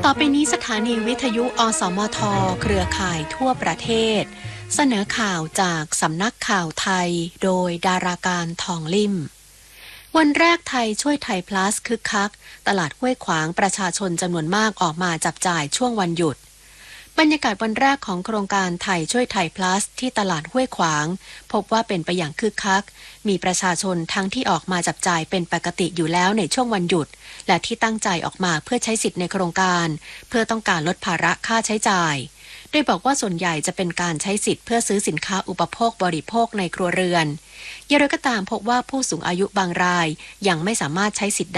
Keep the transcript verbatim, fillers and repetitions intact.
ต่อไปนี้สถานีวิทยุอสมทเครือข่ายทั่วประเทศเสนอข่าวจากสำนักข่าวไทยโดยดาราการทองลิ่มวันแรกไทยช่วยไทย plus คึกคักตลาดห้วยขวางประชาชนจำนวนมากออกมาจับจ่ายช่วงวันหยุดบรรยากาศวันแรกของโครงการไทยช่วยไทย plus ที่ตลาดห้วยขวางพบว่าเป็นไปอย่างคึกคักมีประชาชนทั้งที่ออกมาจับจ่ายเป็นปกติอยู่แล้วในช่วงวันหยุดและที่ตั้งใจออกมาเพื่อใช้สิทธิ์ในโครงการเพื่อต้องการลดภาระค่าใช้จ่ายโดยบอกว่าส่วนใหญ่จะเป็นการใช้สิทธิ์เพื่อซื้อสินค้าอุปโภคบริโภคในครัวเรือนอย่างไรก็ตามพบว่าผู้สูงอายุบางรายยังไม่สามารถใช้สิทธิ์